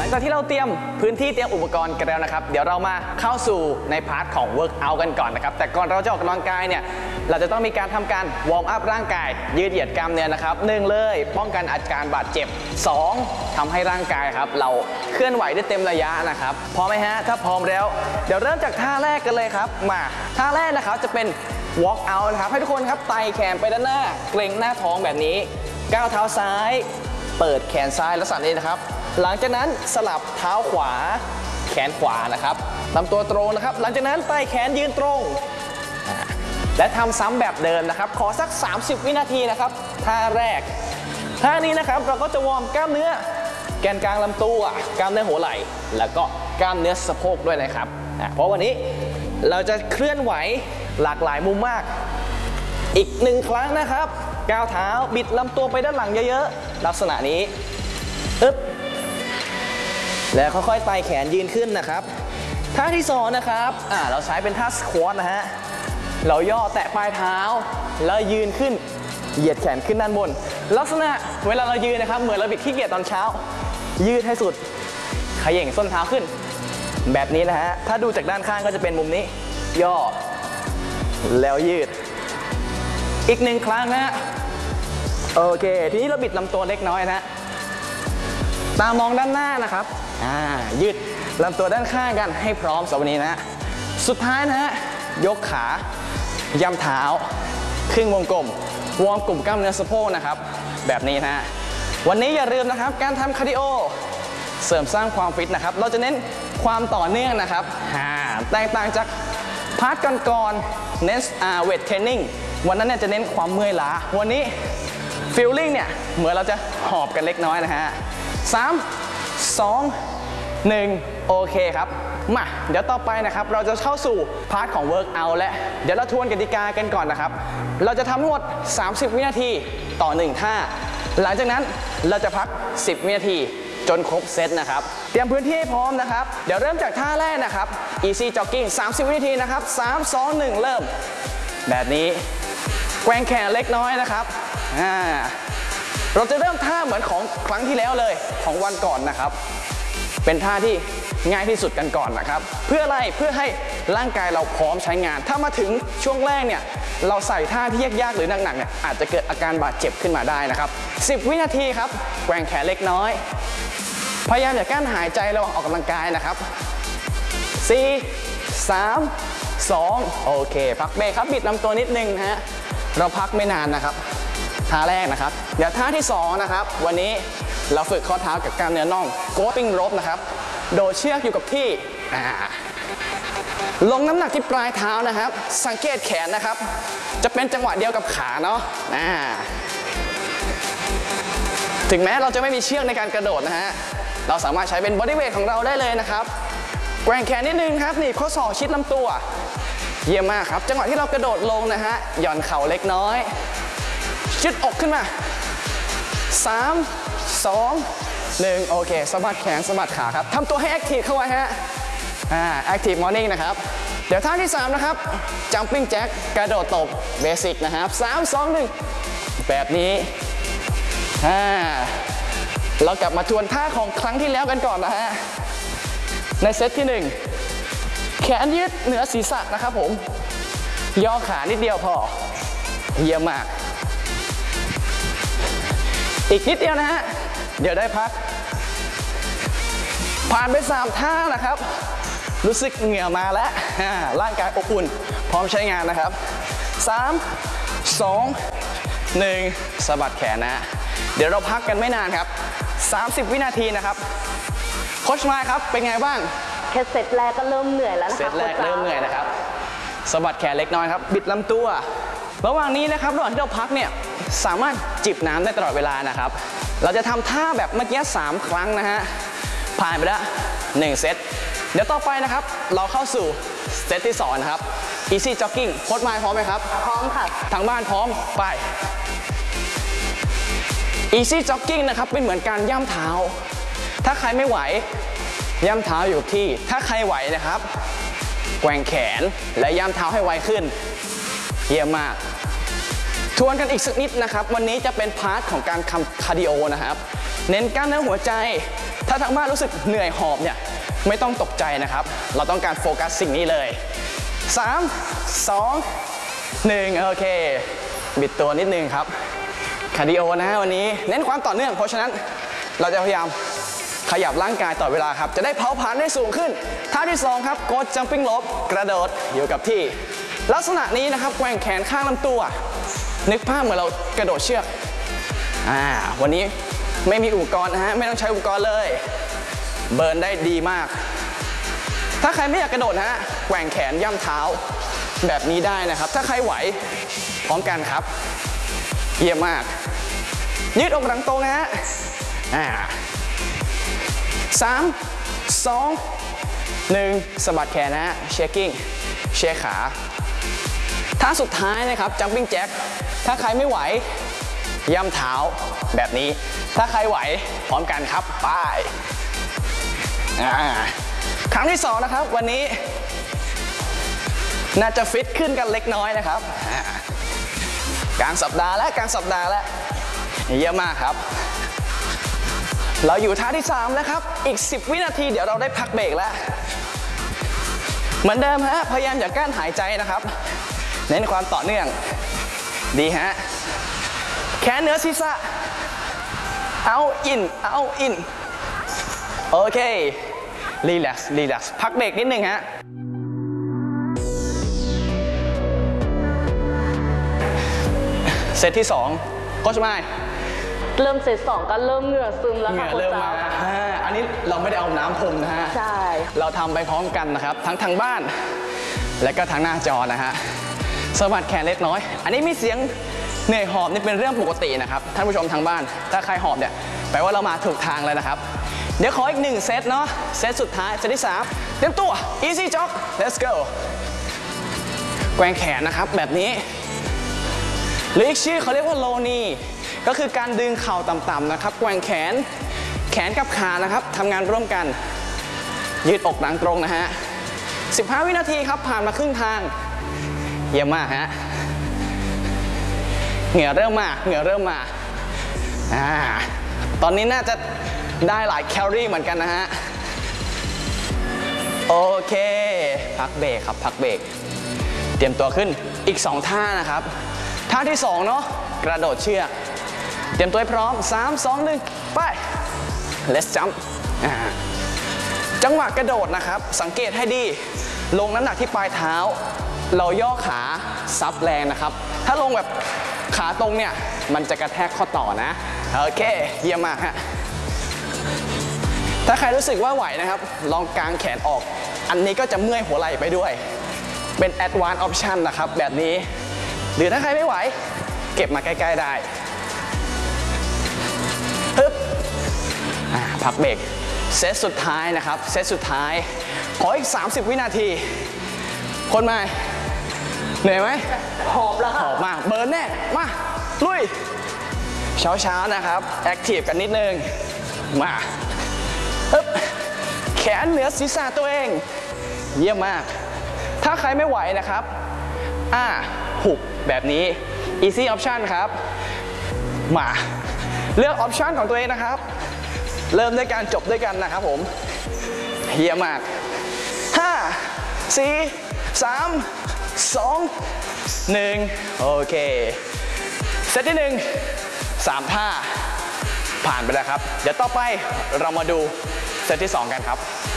งจากที่เราเตรียมพื้นที่เตรียมอุปกรณ์กันแล้วนะครับเดี๋ยวเรามาเข้าสู่ในพาร์ทของ work out กันก่อนนะครับแต่ก่อนเราจะออกกำลังกายเนี่ยเราจะต้องมีการทำการวอร์มอัพร่างกายยืดเหยียดกล้ามเนื้อนะครับ1เลยป้องกันอาการบาดเจ็บ2ทำให้ร่างกายครับเราเคลื่อนไหวได้เต็มระยะนะครับพร้อมไหมฮะถ้าพร้อมแล้วเดี๋ยวเริ่มจากท่าแรกกันเลยครับมาท่าแรกนะครับจะเป็น walk out นะครับให้ทุกคนครับไต่แขนไปด้านหน้าเกร็งหน้าท้องแบบนี้ก้าวเท้าซ้ายเปิดแขนซ้ายลักษณะนี้นะครับหลังจากนั้นสลับเท้าขวาแขนขวานะครับลำตัวตรงนะครับหลังจากนั้นไต่แขนยืนตรงและทำซ้ำแบบเดิมนะครับขอสัก30วินาทีนะครับท่าแรกท่านี้นะครับเราก็จะวอร์มกล้ามเนื้อแกนกลางลำตัวกล้ามเนื้อหัวไหล่แล้วก็กล้ามเนื้อสะโพกด้วยนะครับเพราะวันนี้เราจะเคลื่อนไหวหลากหลายมุมมากอีก1ครั้งนะครับก้าวเท้าบิดลำตัวไปด้านหลังเยอะๆลักษณะนี้อึ๊บแล้วค่อยๆไต่แขนยืนขึ้นนะครับท่าที่2นะครับเราใช้เป็นท่าสควอตนะฮะเราย่อแตะปลายเท้าแล้วยืนขึ้นเหยียดแขนขึ้นด้านบนลักษณะเวลาเรายืนนะครับเหมือนเราบิดขี้เกียจตอนเช้ายืดให้สุดเขย่งส้นเท้าขึ้นแบบนี้นะฮะถ้าดูจากด้านข้างก็จะเป็นมุมนี้ย่อแล้วยืดอีก1ครั้งนะโอเคทีนี้เราบิดลำตัวเล็กน้อยนะตามองด้านหน้านะครับยืดลำตัวด้านข้างกันให้พร้อมสำหรับวันนี้นะสุดท้ายนะฮะยกขาย่ำเท้าครึ่งวงกลมวอร์มกลุ่มกล้ามเนื้อสะโพกนะครับแบบนี้นะวันนี้อย่าลืมนะครับการทำคาร์ดิโอเสริมสร้างความฟิตนะครับเราจะเน้นความต่อเนื่องนะครับแตกต่างจากพาร์ทก่อนๆเน้นเวทเทรนนิ่งวันนั้นเนี่ยจะเน้นความเมื่อยล้าวันนี้ฟีลลิ่งเนี่ยเหมือนเราจะหอบกันเล็กน้อยนะฮะ3 2 1โอเคครับมาเดี๋ยวต่อไปนะครับเราจะเข้าสู่พาร์ทของ work out และเดี๋ยวเราทวนกติกากันก่อนนะครับเราจะทำทั้งหมด30วินาทีต่อ1ท่าหลังจากนั้นเราจะพัก10วินาทีจนครบเซตนะครับเตรียมพื้นที่ให้พร้อมนะครับเดี๋ยวเริ่มจากท่าแรกนะครับ easy jogging 30วินาทีนะครับ3 2 1เริ่มแบบนี้แกว่งแขนเล็กน้อยนะครับเราจะเริ่มท่าเหมือนของครั้งที่แล้วเลยของวันก่อนนะครับเป็นท่าที่ง่ายที่สุดกันก่อนนะครับเพื่ออะไรเพื่อให้ร่างกายเราพร้อมใช้งานถ้ามาถึงช่วงแรกเนี่ยเราใส่ท่าที่ยากๆหรือหนักๆเนี่ยอาจจะเกิดอาการบาดเจ็บขึ้นมาได้นะครับ10วินาทีครับแกว่งแขนเล็กน้อยพยายามอย่ากั้นหายใจระหว่างออกกำลังกายนะครับ4 3 2โอเคพักเบรกครับบิดลำตัวนิดนึงนะฮะเราพักไม่นานนะครับท่าแรกนะครับเดี๋ยวท่าที่2นะครับวันนี้เราฝึกข้อเท้ากับกล้ามเนื้อน่องโกดปิ้งโรปนะครับโดดเชือกอยู่กับที่ลงน้ำหนักที่ปลายเท้านะครับสังเกตแขนนะครับจะเป็นจังหวะเดียวกับขาเนาะถึงแม้เราจะไม่มีเชือกในการกระโดดนะฮะเราสามารถใช้เป็นบอดี้เวทของเราได้เลยนะครับแกว่งแขนนิดนึงครับนี่ข้อศอกชิดลำตัวเยี่ยมมากครับจังหวะที่เรากระโดดลงนะฮะหย่อนเข่าเล็กน้อยยืดอกขึ้นมา3 2 1โอเคสะบัดแขนสะบัดขาครับทำตัวให้แอคทีฟเข้าไว้ฮะแอคทีฟมอร์นิ่งนะครับเดี๋ยวท่าที่3นะครับจัมปิ้งแจ็คกระโดดตบเบสิกนะครับ3 2 1แบบนี้เรากลับมาทวนท่าของครั้งที่แล้วกันก่อนนะฮะในเซตที่1แขนยืดเหนือศีรษะนะครับผมย่อขานิดเดียวพอเยี่ยมมากอีกนิดเดียวนะฮะเดี๋ยวได้พักผ่านไป3ท่านะครับรู้สึกเหงื่อมาแล้วร่างกายอบอุ่นพร้อมใช้งานนะครับ3 2 1สะบัดแขนนะเดี๋ยวเราพักกันไม่นานครับ30วินาทีนะครับโค้ชมาครับเป็นไงบ้างแค่เซตแรกก็เริ่มเหนื่อยแล้วนะคะเซตแรกเริ่มเหนื่อยนะครับสะบัดแขนเล็กน้อยครับบิดลำตัวระหว่างนี้นะครับระหว่างที่เราพักเนี่ยสามารถจิบน้ำได้ตลอดเวลานะครับเราจะทำท่าแบบเมื่อกี้3ครั้งนะฮะผ่านไปแล้ว1เซตเดี๋ยวต่อไปนะครับเราเข้าสู่เซตที่2นะครับ easy jogging โค้ชมาพร้อมไหมครับพร้อมค่ะทางบ้านพร้อมไป easy jogging นะครับเป็นเหมือนการย่ำเท้าถ้าใครไม่ไหวย่ำเท้าอยู่ที่ถ้าใครไหวนะครับแกว่งแขนและย่ำเท้าให้ไวขึ้นเยี่ยมมากทวนกันอีกสักนิดนะครับวันนี้จะเป็นพาร์ทของการทำคาร์ดิโอนะครับเน้นกล้ามเนื้อหัวใจถ้าทางบ้านรู้สึกเหนื่อยหอบเนี่ยไม่ต้องตกใจนะครับเราต้องการโฟกัสสิ่งนี้เลย3 2 1โอเคบิดตัวนิดนึงครับคาร์ดิโอนะวันนี้เน้นความต่อเนื่องเพราะฉะนั้นเราจะพยายามขยับร่างกายต่อเวลาครับจะได้เผาผลาญได้สูงขึ้นท่าที่2ครับโกดจัมปิ้งโรปกระโดดอยู่กับที่ลักษณะนี้นะครับแกว่งแขนข้างลำตัวนึกภาพเหมือนเรากระโดดเชือกวันนี้ไม่มีอุปกรณ์นะฮะไม่ต้องใช้อุปกรณ์เลยเบิร์นได้ดีมากถ้าใครไม่อยากกระโดดนะฮะแกว่งแขนย่ำเท้าแบบนี้ได้นะครับถ้าใครไหวพร้อมกันครับเยี่ยมมากยืดอกหลังตรงนะฮะ3 2 1สะบัดแขนนะฮะเชคกิ้งเชคขาท่าสุดท้ายนะครับจัมปิ้งแจ็คถ้าใครไม่ไหวย่ำเท้าแบบนี้ถ้าใครไหวพร้อมกันครับไปครั้งที่2นะครับวันนี้น่าจะฟิตขึ้นกันเล็กน้อยนะครับกลางสัปดาห์แล้วเยี่ยมมากครับเราอยู่ท่าที่3แล้วครับอีก10วินาทีเดี๋ยวเราได้พักเบรกแล้วเหมือนเดิมฮะพยายามอย่ากั้นหายใจนะครับเน้นความต่อเนื่องดีฮะแขนเหนือศีรษะเอาอินโอเครีแลกซ์พักเบรกนิดนึงฮะเซตที่2โค้ชไมค์เริ่มเซต2ก็เริ่มเหงื่อซึมแล้วเหงื่ค่ะอเริ่มมาอันนี้เราไม่ได้เอาน้ำพรมนะฮะใช่เราทำไปพร้อมกันนะครับทั้งทางบ้านและก็ทางหน้าจอนะฮะสะบัดแขนเล็กน้อยอันนี้มีเสียงเหนื่อยหอบนี่เป็นเรื่องปกตินะครับท่านผู้ชมทางบ้านถ้าใครหอบเนี่ยแปลว่าเรามาถูกทางเลยนะครับเดี๋ยวขออีก1เซตเนาะเซตสุดท้ายเซตที่3เตรียมตัว easy jog let's go แกว่งแขนนะครับแบบนี้หรืออีกชื่อเขาเรียกว่า low knee ก็คือการดึงเข่าต่ำๆนะครับแกว่งแขนกับขานะครับทำงานร่วมกันยืดอกหลังตรงนะฮะ15วินาทีครับผ่านมาครึ่งทางเยี่ยมมากฮะเหงื่อเริ่มมาตอนนี้น่าจะได้หลายแคลอรี่เหมือนกันนะฮะโอเคพักเบรกครับพักเบรกเตรียมตัวขึ้นอีก2ท่านะครับท่าที่2เนาะกระโดดเชือกเตรียมตัวให้พร้อม3 2 1ไป let's jump จังหวะกระโดดนะครับสังเกตให้ดีลงน้ำหนักที่ปลายเท้าเราย่อขาซับแรงนะครับถ้าลงแบบขาตรงเนี่ยมันจะกระแทกข้อต่อนะโอเคเยี่ยมมากฮะถ้าใครรู้สึกว่าไหวนะครับลองกางแขนออกอันนี้ก็จะเมื่อยหัวไหล่ไปด้วยเป็น advanced option นะครับแบบนี้หรือถ้าใครไม่ไหวเก็บมาใกล้ๆได้ปึ๊บพักเบรกเซตสุดท้ายนะครับเซตสุดท้ายขออีก30วินาทีคนมาเหนื่อยไหมหอบแล้วค่ะหอบมากเบิร์นแน่มาลุยเช้าๆนะครับแอคทีฟกันนิดนึงมาปึ๊บแขนเหนือศีรษะตัวเองเยี่ยมมากถ้าใครไม่ไหวนะครับหุบแบบนี้ easy option ครับมาเลือก option ของตัวเองนะครับเริ่มด้วยการจบด้วยกันนะครับผมเยี่ยมมาก5 4 3 2 1โอเคเซตที่1 3ท่าผ่านไปแล้วครับเดี๋ยวต่อไปเรามาดูเซตที่2กันครับ